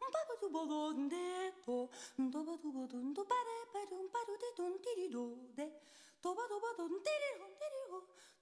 バドバドンデドドバドバドンドバレバドンバドデドンティリドでドバドバドンティリホンティリホ